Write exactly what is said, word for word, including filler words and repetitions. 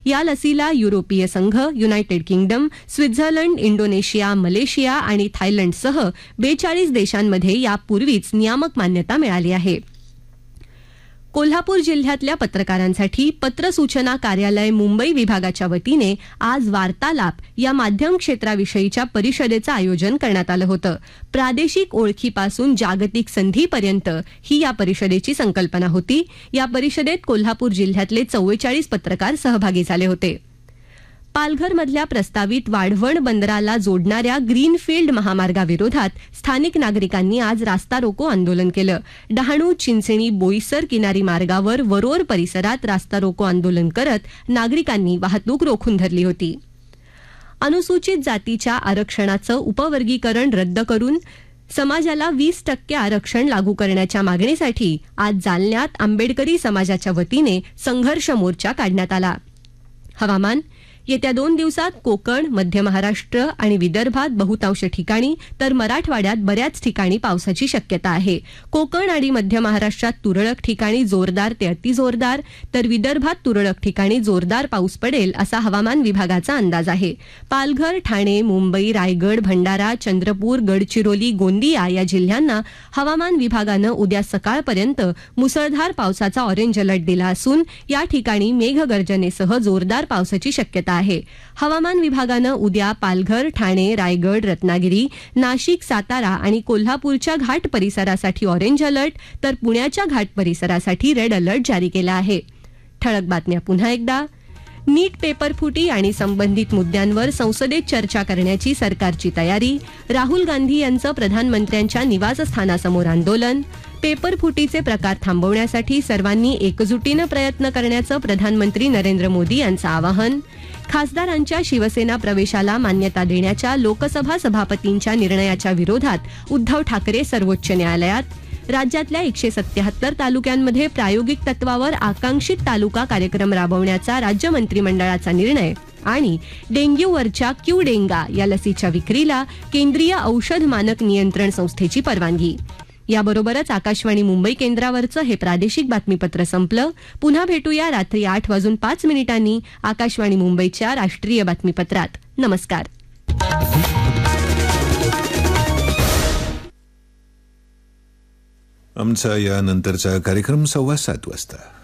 या लसीला युरोपीय संघ, United kingdom, Switzerland, Indonesia, Malaysia आणि थायलंडसह बेचाळीस देशांमध्ये यापूर्वीच नियामक मान्यता मिळाली आहे. कोल्हापूर जिल्ह्यातल्या पत्रकारांसाठी पत्र सूचना कार्यालय मुंबई विभागाच्या वतीने आज वार्तालाप या माध्यम क्षेत्राविषयीच्या परिषदेचं आयोजन करण्यात आलं होतं. प्रादेशिक ओळखीपासून जागतिक संधीपर्यंत ही या परिषदेची संकल्पना होती. या परिषदेत कोल्हापूर जिल्ह्यातले चव्वेचाळीस पत्रकार सहभागी झाले होते. पालघरमधल्या प्रस्तावित वाढवण बंदराला जोडणाऱ्या ग्रीनफील्ड महामार्गाविरोधात स्थानिक नागरिकांनी आज रास्ता रोको आंदोलन केलं. डहाणू, चिंचणी, बोईसर किनारी मार्गावर वरोर परिसरात रास्ता रोको आंदोलन करत नागरिकांनी वाहतूक रोखून धरली होती. अनुसूचित जातीच्या आरक्षणाचं उपवर्गीकरण रद्द करून समाजाला वीस टक्के आरक्षण लागू करण्याच्या मागणीसाठी आज जालन्यात आंबेडकरी समाजाच्या वतीने संघर्ष मोर्चा काढण्यात आला. हवामान. येत्या दोन दिवसात कोकण, मध्य महाराष्ट्र आणि विदर्भात बहुतांश ठिकाणी तर मराठवाड्यात बऱ्याच ठिकाणी पावसाची शक्यता आहे. कोकण आणि मध्य महाराष्ट्रात तुरळक ठिकाणी जोरदार ते अतिजोरदार तर विदर्भात तुरळक ठिकाणी जोरदार पाऊस पडेल असा हवामान विभागाचा अंदाज आहे. पालघर, ठाणे, मुंबई, रायगड, भंडारा, चंद्रपूर, गडचिरोली, गोंदिया या जिल्ह्यांना हवामान विभागानं उद्या सकाळपर्यंत मुसळधार पावसाचा ऑरेंज अलर्ट दिला असून या ठिकाणी मेघगर्जनेसह जोरदार पावसाची शक्यता आहे. हवामान विभागानं उद्या पालघर, ठाणे, रायगड, रत्नागिरी, नाशिक, सातारा आणि कोल्हापूरच्या घाट परिसरासाठी ऑरेंज अलर्ट तर पुण्याच्या घाट परिसरासाठी रेड अलर्ट जारी केला आहे. ठळक बातम्या पुन्हा एकदा. नीट पेपरफुटी आणि संबंधित मुद्द्यांवर संसदेत चर्चा करण्याची सरकारची तयारी. राहुल गांधी यांचं प्रधानमंत्र्यांच्या निवासस्थानासमोर आंदोलन. पेपरफुटीचे प्रकार थांबवण्यासाठी सर्वांनी एकजुटीनं प्रयत्न करण्याचं प्रधानमंत्री नरेंद्र मोदी यांचं आवाहन. खासदारांच्या शिवसेना प्रवेशाला मान्यता देण्याच्या लोकसभा सभापतींच्या निर्णयाच्या विरोधात उद्धव ठाकरे सर्वोच्च न्यायालयात. राज्यातल्या एकशे सत्याहत्तर तालुक्यांमध्ये प्रायोगिक तत्वावर आकांक्षित तालुका कार्यक्रम राबवण्याचा राज्य मंत्रिमंडळाचा निर्णय. आणि डेंग्यूवरच्या क्यू डेंगा या लसीच्या विक्रीला केंद्रीय औषध मानक नियंत्रण संस्थेची परवानगी. याबरोबरच आकाशवाणी मुंबई केंद्रावरचं हे प्रादेशिक बातमीपत्र संपलं. पुन्हा भेटूया रात्री आठ वाजून पाच मिनिटांनी आकाशवाणी मुंबईच्या राष्ट्रीय बातमीपत्रात. नमस्कार. आमचा यानंतरचा कार्यक्रम सव्वा सात वाजता.